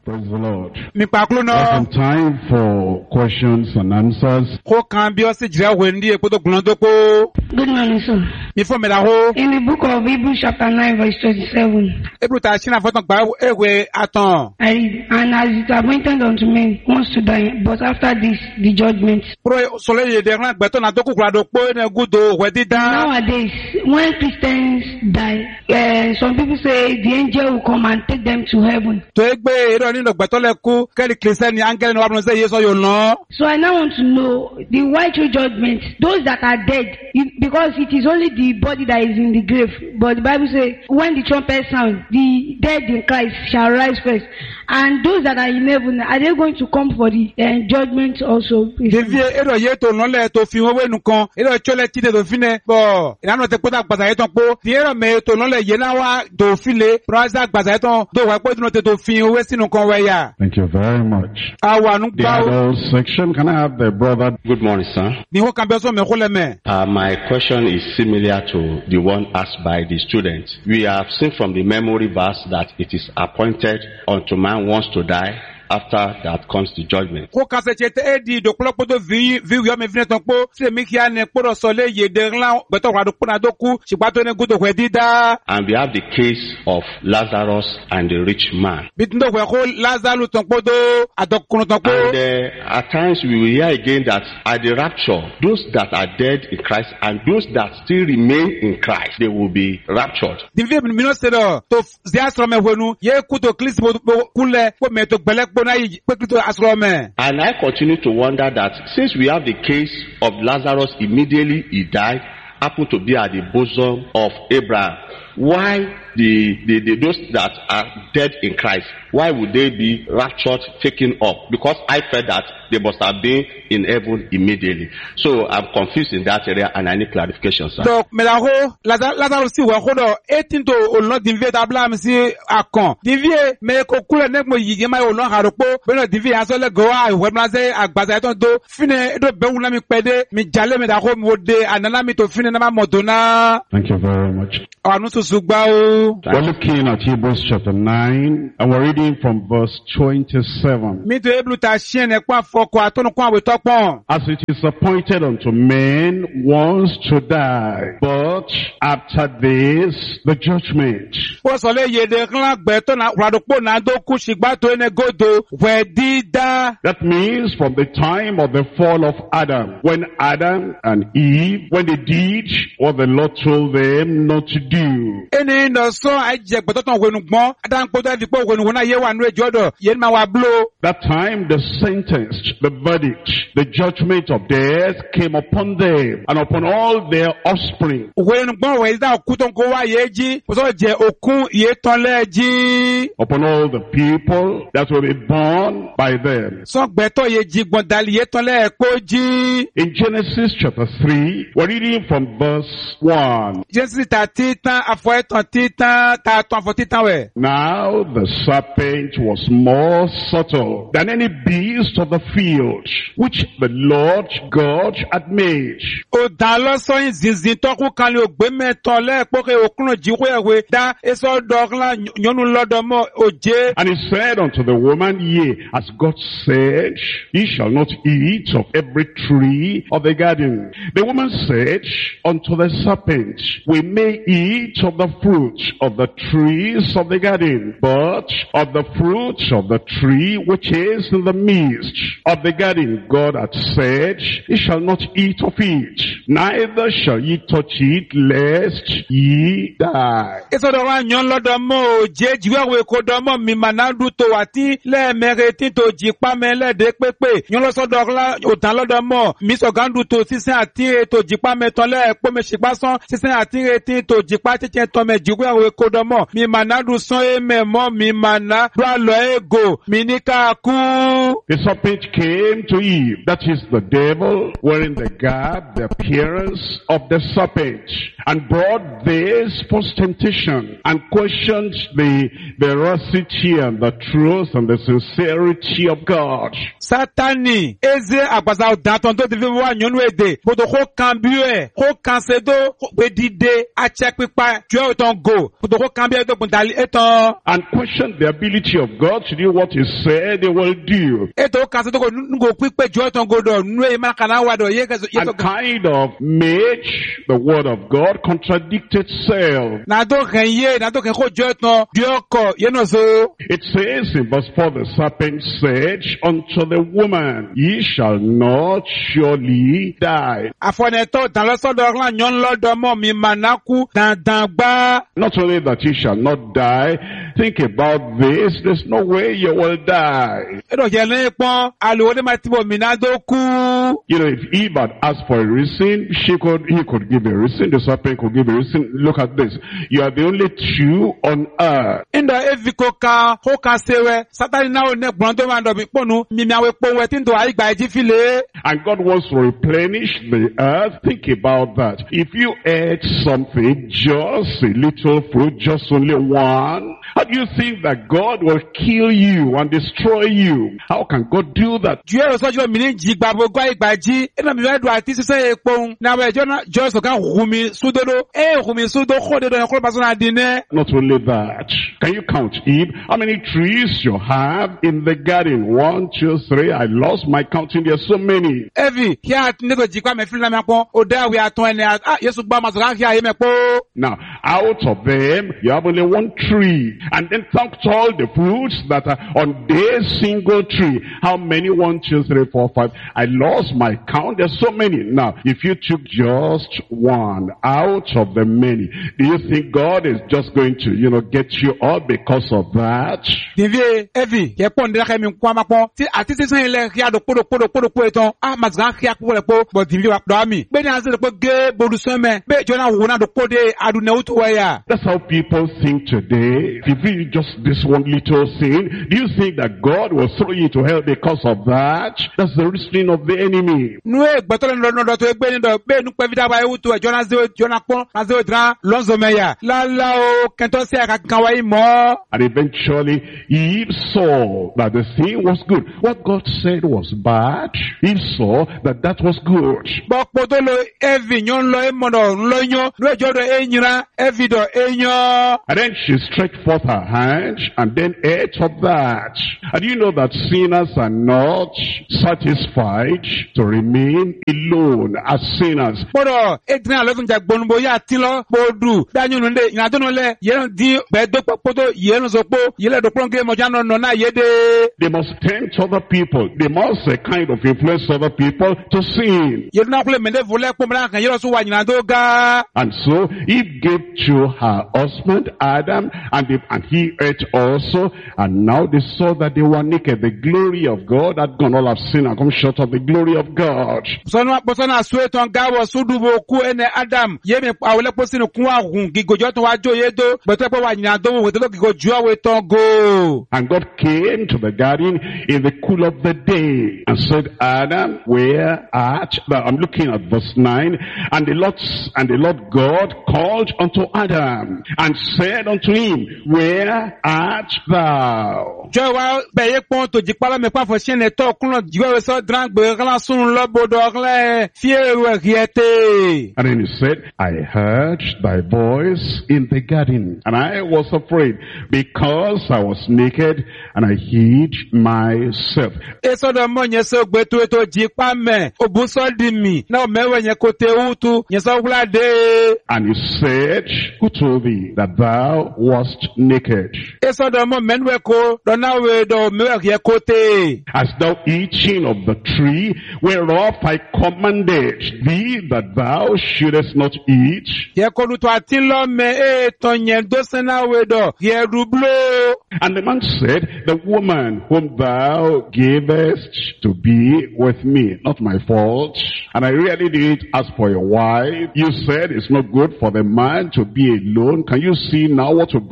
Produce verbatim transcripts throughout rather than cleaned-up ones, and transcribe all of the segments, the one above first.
Praise the Lord. Mi paklu no. Some time for questions and answers. Ko kan bi o se jira wendi e poto glondo ko. Good morning, sir. Mi fo me la ho. In the book of Hebrews chapter nine verse twenty-seven. Hebrews ta china foton gba ewe atan. I read, and as it appointed unto men once to die, but after this the judgment. Pro sole ye de ran gbeto na to ku kura do po na gudo we di da. Nowadays, when Christians die, uh, some people say the angel will come and take them to heaven. To egbe ero ni no gbeto le ku ke di Christian ni angel no wa no say yeso yo no. So I now want to know the white true judgment, those that are dead, it, because it is only the body that is in the grave. But the Bible says, when the trumpet sound, the dead in Christ shall rise first. And those that are in heaven, are they going to come for the uh, judgment also? Devie ero ye to no le to fi we nu kan, ero chole ti de do fine bo. Ina no te pota gbasa ye ton po. Ti ero me to no le ye na wa do file, praza gbasa ye ton do wa po no te to fi we sinu kan we ya. Thank you very much. Awa nu The gba o. adult section, can I have the brother? Good morning, sir. Ni ho kan be so me ko le me. Uh, my question is similar to the one asked by the student. We have seen from the memory verse that it is appointed unto man once to die. After that comes the judgment. Ko ka se chete e di do klo poto vi vi yo me vine ton po se mi ki ane poro sole ye de ran beto wa do pona do ku sipa to ne gudo we di da. And we have the case of Lazarus and the rich man. Bitindo we ko Lazarus ton po do adokun ton po. And uh, at times we will hear again that at the rapture, those that are dead in Christ and those that still remain in Christ, they will be raptured. Di vi mi no se do to zia so me wonu ye ku to klis mo kule ko me to gbele And I continue to wonder that since we have the case of Lazarus, immediately he died, happened to be at the bosom of Abraham. Why the, the, the those that are dead in Christ, why would they be raptured, taken up? Because I felt that they must have been in heaven immediately. So I'm confused in that area and I need clarification, sir. So, me la ho, Lazarus si wa ho do, eighteen to o no dinvie da bla mi si akon. Dinvie, me ko kule nek mo yige ma o no haropo, be no dinvie aso le go a, we ma se agbaza eton do, fine, do be wuna mi pede, mi jale me da ho mo de, anana mi to fine na ma modona. Thank you very much. Anusu sugba o. We're looking at Hebrews chapter nine, and we're reading from verse twenty-seven. Mi to eblu ta shien e kwa foko atonu kwa we topon. As it is appointed unto men once to die, but after this, the judgment. O so le ye de kan gbe to na radopo na do ku sigba to ene godo, we di da. That means from the time of the fall of Adam, when Adam and Eve, when they did what the Lord told them not to do. Eni no so aje gbe to ton wenu gbon, adan po da di po wenu wona ye wa nu ejodo, ye ma wa blow. That time the sentence, the verdict, the judgment of death came upon them and upon all their offspring. Wenu gbon we da ku ton ko wa ye ji, o so je okun ye ton le ji. Upon all the people that will be born by them. So gbe to ye ji gbon dali ye ton le ko ji. In Genesis chapter three, we're reading from verse one. Genesis thirty tan afo eton titan ta ton afo titan we. Now the serpent was more subtle than any beast of the field, which the Lord God had made. O da lo so yin zinzin to ku kan le ogbe meton le po ke okun ji ko ewe da eso dogla nyonu lodo mo oje. And he said unto the woman, Yea, as God said, ye shall not eat of every tree of the garden. The woman said unto the serpent, We may eat of the fruit of the trees of the garden, but of the fruit of the tree which is in the midst of the garden, God hath said, Ye shall not eat of it, neither shall ye touch it, lest ye die. Eso do wa nyon lodo mo oje jiwe we ko do mo mi manadu to wati le mereti to jipa me le de pepe nyon lo so do la o dan lodo mo mi so gandu to sisin ati to jipa me ton le po me sipa son sisin ati reti to jipa tete to me jiwe we ko do mo mi manadu son e me mo mi mana do lo ego mi ni ka ku. The serpent came to Eve, that is the devil, wearing the garb, the appearance of the serpent, and brought this false temptation, and questioned the veracity and the truth and the sincerity of God. Satani, eze agbaza odanton to divi wa nyonu ede, bodo ko kan biwe, ko kan sedo, ko bedide, ache pipa, Dieu ton go. Pour te cambier de bundali eton. and question the ability of God to do what He said He will do. Eto kasi to go ngo quick pe Dieu ton go do. Nwe ma kana wa do ye ke ye to. And kind of made the word of God contradict itself. Na do renye, na do ken ko Dieu ton. Dieu ko ye no so. It says in verse four, the serpent said unto the woman, Ye shall not surely die. Afone to dans le so do ran nyon lo do mo mi manaku dan dan gba. Not only that ye shall not die, think about this, there's no way you will die. Edo je le pon alu de ma ti bo mi na do ku. You know, if Eve had asked for a reason, she could, he could give a reason, the serpent could give a reason. Look at this. You are the only two on earth. Indo eviko ka ho ka sewe satani na o ne gbon to ma do bi ponu mi mi awe po we tin to ai gba eji file. And God wants to replenish the earth. Think about that. If you ate something, just a little fruit, just only one, how do you think that God will kill you and destroy you? How can God do that? Dieu o so jo mi ni ji gba bo gba igba ji. Ina mi do ati sise epo na we jo na jo so kan humi sudodo e humi sudo khode do ko ba so na dine. Not only that, can you count, Eve, how many trees you have in the garden? One, two, three. I lost my counting. There are so many. Evi here ne go ji kwa me feel na me pon o da we aton ene ah Yesu gba ma so kan here me po. Now, out of them, you have only one tree. And then count all the fruits that are on this single tree. How many? One, two, three, four, five. I lost my count. There's so many. Now, if you took just one out of the many, do you think God is just going to, you know, get you all because of that? Divie Evi ye pon de ka mi kwa ma pon ti ati ti san ile ria do podo podo podo po eton ah ma zan ria po le po but divie wa do ami be ni anse po ge bodu so me be jo na wo na do pode adu ne utu ya. That's how people think today. If you just this one little sin, do you think that God will throw you to hell because of that? That's the reasoning of the enemy. Nu e gbotole no no do to egbe ni do be nu pe vida ba e utu e jo na ze jo na pon na ze dra lonzo me ya la la o kento se ka kan wa imo. And eventually Eve saw that the thing was good. What God said was bad. Eve saw that that was good. Bo podolo Evi nyon lo e mo do lo nyo nu e jo do e nyira Evi do e nyo. And then she stretched forth her hand and then ate of that. And you know that sinners are not satisfied to remain alone as sinners. Bodo etina lo fun jagbonu bo ya tin lo bodu danyu nu de ina to no le ye di be do podo ye no so po ye le do plonge mo jano no na ye de. They must tempt other people. They must uh, kind of influence other people to sin. Ye na kule mende vole po mra kan ye so wa nyina do ga. And so Eve gave to her husband Adam, and, they, and he ate also. And now they saw that they were naked. The glory of God had gone. All have sinned and come short of the glory of God. So no bo so na sweat on ga wo sudu bo ku ene Adam ye me awole po sinu kun ahun gigojo to wa jo ye do but po wa nyina do we to gigojo we to go. And God came to the garden in the cool of the day and said, Adam, where art thou? I'm looking at verse nine. And the Lord, and the Lord God called unto Adam and said unto him, where art thou? Jo wa be ye pon to jipala me pa fo sene to kun jiwe we so dran gbe kan sun lo bodo le fie we riete. And then he said, I heard thy voice in the garden, and I was afraid because I was naked and I hid myself. Eso do mo nye so gbe to to jipa me obuso di mi na o mewe nye kote utu nye so wula de. And he said, who told thee that thou wast naked? Eso do mo menwe ko do na we do mewe ye kote. Hast thou eaten of the tree whereof I commanded thee that thou shouldest not eat? Ye ko lu to atin lo me e to nye do se na we do ye rublo. And the man said, the woman whom thou gavest to be with me, not my fault. And I really did ask for a wife. You said it's not good for the man to be alone. Can you see now what you brought into my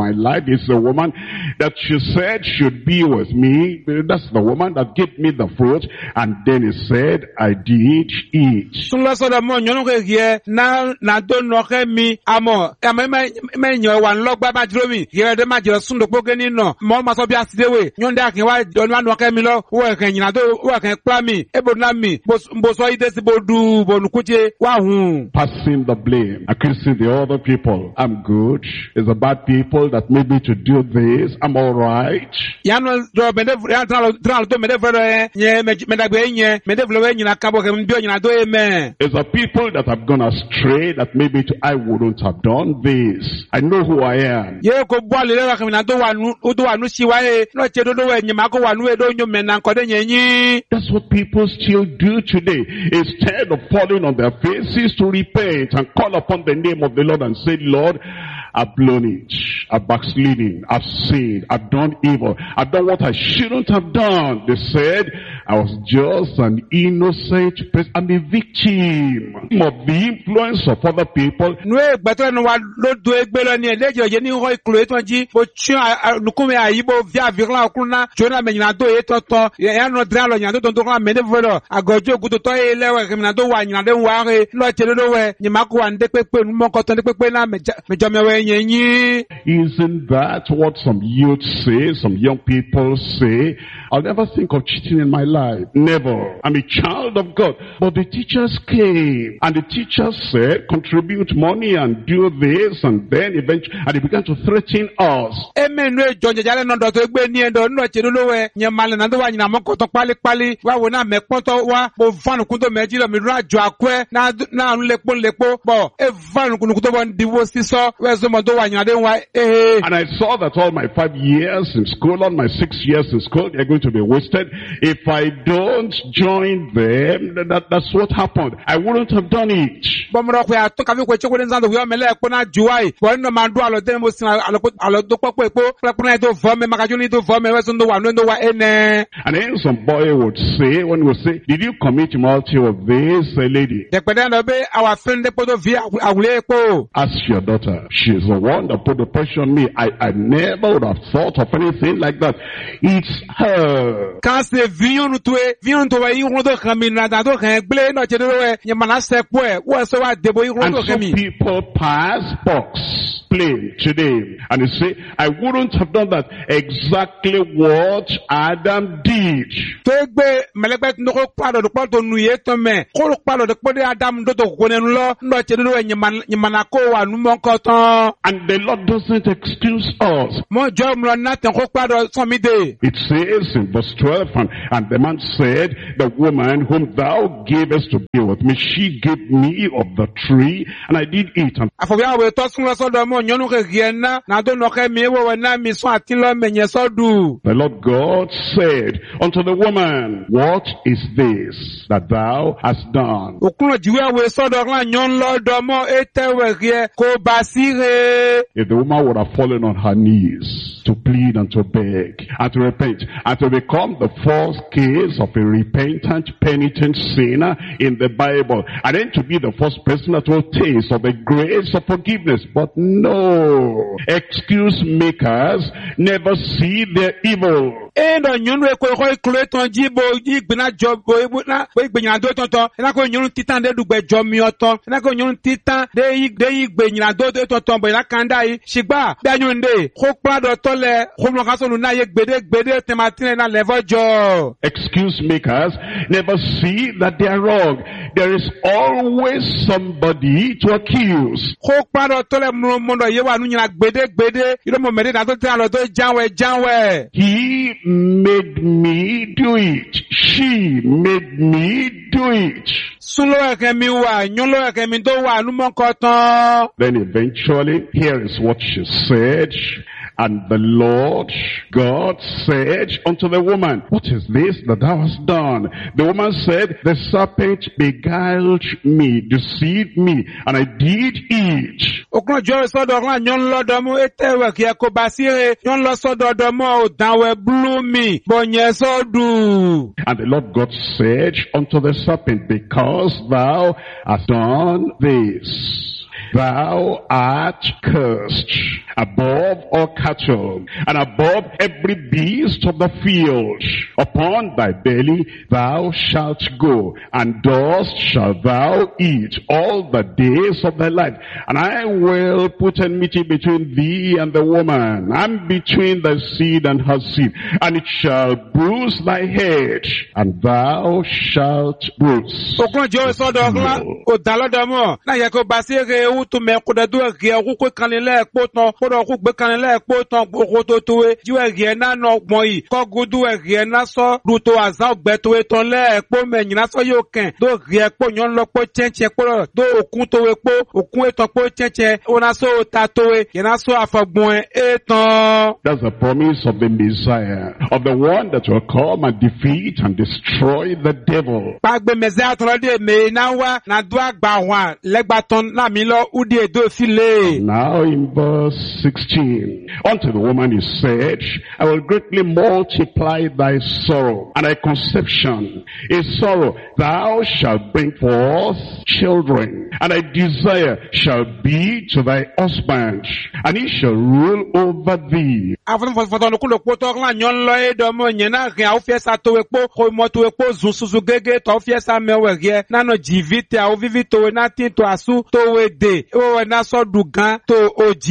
my life is the woman that she said should be with me. That's the woman that gave me the fruit. And then he said, I did eat. Sunla soda mo nyonu ke ye na na do no ke mi amo e me me nyo wa nlo gba ba jiro mi ye de ma jiro sun do poke ni no mo ma so bi asidewe nyon da kin wa do no ke mi lo wo kan yin na do wo kan pla mi e bo na mi bo so ide si bo du bo nu kuche wa hun. Passing the blame, accusing the other people. I'm good. It's the bad people that made me to do this. I'm all right. Yano do me de ya tra tra do me de fere nye me da gbe nye me de vlo yin na kabo ke mi bi yin na do amen. It's the people that have gone astray that made me to I wouldn't have done this. I know who I am. Ye ko bo le le ka mi na do wa nu do wa nu si wa e no che do do we yin ma ko wa nu e do nyu me na ko de yin. That's what people still do today. Instead of falling on their faces to repent and call upon the name of the Lord and say, Lord, I've blown it. I've backslidden. I've sinned. I've done evil. I've done what I shouldn't have done. They said, I was just an innocent person. I'm a victim of the influence of other people. Nwe gbeto no wa lo do egbe lo ni eleje je ni ho iklo eto ji bo chu nukume ayibo via virla okunna jona me nyina do eto to ya no dra lo nyina do to ko me de velo agojo gudo to elewe ke nyina do wa nyina de wa re lo chele do we ni mako wa nde pepe nu mo ko to nde pepe na me jo me we nyenyi. Isn't that what some youth say, some young people say? I'll never think of cheating in my life. Never. I'm a child of God. But the teachers came and the teachers said, contribute money and do this, and then eventually, and they began to threaten us. Amen. No jonje jale no do to egbe ni endo no chele do we nyamale na do wa nyina mo ko to pali pali wa wo na me ponto wa bo vanu kun to meji lo mi ru ajo akwe na na lepo lepo bo e vanu kun to bon diwo siso we so mo do wa nyina de wa eh. And I saw that all my five years in school, all my six years in school, they're going to be wasted. If I don't join them, that, that's what happened. I wouldn't have done it. Bo mo ro pe atun ka fi ko chekwe nzando wi o mele epo na juwai bo no ma do alo de mo sin alo alo do popo epo pepo na do vo me makaju ni do vo me we so do wa no do wa ene. And then some boy would say, when we say, did you commit immorality with this uh, lady? De pe no be our friend de podo vi awule epo. Ask your daughter. She's the one that put the pressure on me. I, I never would have thought of anything like that. It's her. Quand c'est vion to e vion to e yon do kami na da do kan gble no che do we ye mana se po e wo so wa debo yon And do some kami. people pass box play today and they say, I wouldn't have done that. Exactly what Adam did. To gbe melegbe no ko pa do po to nu ye to me ko pa do po de Adam do to ko ne lo no che do we ye mana ko wa nu mo ko ton. And the Lord doesn't excuse us. Mo jo mo na ten ko pa do so mi de. It says in verse twelve, and, and the man said, the woman whom thou gavest to be with me, she gave me of the tree, and I did eat. And Afobia we to sun lo so do mo nyonu ke giena na do no ke mi wo na mi so atin lo menye so du. the Lord God said unto the woman, what is this that thou hast done? Okuno jiwe we so do la nyon lo do mo etewe rie ko basire. If the woman would have fallen on her knees to plead and to beg and to repent and to become the first case of a repentant, penitent sinner in the Bible, and then to be the first person that will taste of the grace of forgiveness. But no, excuse makers never see their evil. Endo nyonu e ko ko iklo ton jibo igbina job bo ibu na bo igbina do ton ton na ko nyonu titan de dugbe jo mi oton na ko nyonu titan de de igbina do do ton ton bo na kanda yi sigba be anyun de ko pa do to le ko mo ka so nu na ye gbede gbede tematine na level jo. Excuse makers never see that they are wrong. There is always somebody to accuse. Ko pa do to le mo mo do ye wa nu nyina gbede gbede iro mo mede na to te alo to janwe janwe. He made me do it. She made me do it. Sulo eke mi wa nyolo eke mi do wa nu mo ko ton. Then eventually, here is what she said. And the Lord God said unto the woman, what is this that thou hast done? The woman said, the serpent beguiled me, deceived me, and I did eat. Okun jo so do ran nyon lo do mo etewe ki e ko basire nyon lo so do do mo o danwe blue mi bonye so du. And the Lord God said unto the serpent, because thou hast done this, thou art cursed above all cattle, and above every beast of the field. Upon thy belly thou shalt go, and dust shalt thou eat all the days of thy life. And I will put enmity between thee and the woman, and between thy seed and her seed, and it shall bruise thy head, and thou shalt bruise. Na yako basire utu me kudadu rie uku kanile poton podo ku gbe kanile poton okoto towe jiwe rie na no gbon yi ko gudu rie na so ruto azan gbe towe ton le epo me nyina so yo ken do rie po nyon lo po chenche po do okun towe po okun eton po chenche ona so ta towe yana so afagbon eton. That's the promise of the Messiah, of the one that will come and defeat and destroy the devil. Pagbe Messiah to de me na wa na do agba wa legbaton na mi lo udi edo file. Now in verse sixteen, unto the woman is said, I will greatly multiply thy sorrow and thy conception. A sorrow, thou shalt bring forth children, and thy desire shall be to thy husband, and he shall rule over thee. Afon fo fo no ku lo poto la nyon lo e do mo nyena rin a ofie sa to epo ko mo to epo zun susu gege to ofie sa mewe rie na no jivite a ovivi to na tin to asu to we de o na so dugan to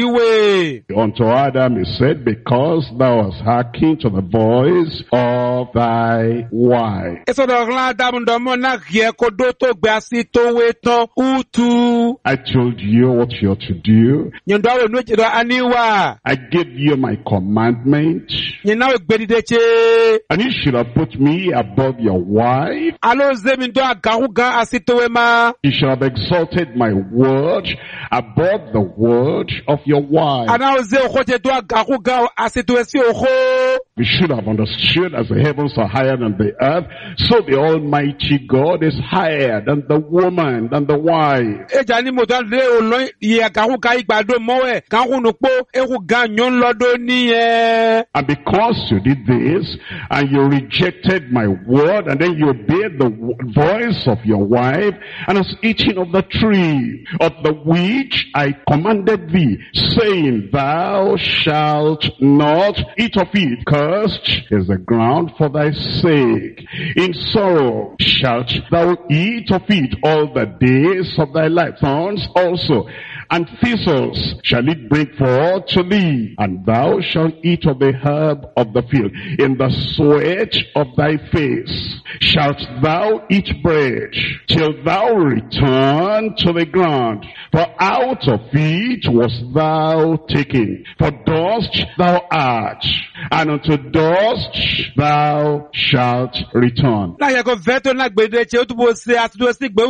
ojiwe. Unto Adam is said, because thou hast hearkened to the voice of thy wife. Eso do la Adam do mo na rie ko do to gbe asi to we ton utu. I told you what you ought to do. Nyon do we no je do aniwa. I gave you my commandment, nyena we gbedide che, and you should have put me above your wife. alo zemi do agaru ga asitowe ma. You should have exalted my word above the word of your wife. Ana oze okote do agaru ga asitowe si oho. We should have understood, as the heavens are higher than the earth, so the Almighty God is higher than the woman, than the wife. Eja ni mo dan le olon ye agaru ga igbado mowe kan kunu po eku ga nyon lodo ni e. And because you did this, and you rejected my word, and then you obeyed the voice of your wife, and has eaten of the tree of the which I commanded thee, saying, thou shalt not eat of it. Cursed is the ground for thy sake. In sorrow shalt thou eat of it all the days of thy life. Thorns also and thistles shall it bring forth to thee, and thou shalt eat of the herb of the field. In the sweat of thy face shalt thou eat bread, till thou return to the ground. For out of it wast thou taken. For dust thou art, and unto dust thou shalt return.